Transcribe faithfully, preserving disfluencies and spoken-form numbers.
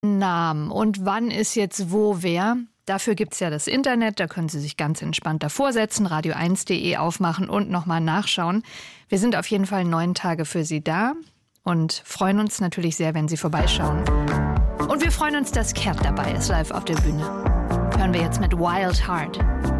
Namen und wann ist jetzt wo wer? Dafür gibt's ja das Internet, da können Sie sich ganz entspannt davor setzen, radio eins punkt de aufmachen und nochmal nachschauen. Wir sind auf jeden Fall neun Tage für Sie da und freuen uns natürlich sehr, wenn Sie vorbeischauen. Und wir freuen uns, dass Cat dabei ist, live auf der Bühne. Hören wir jetzt mit Wild Heart.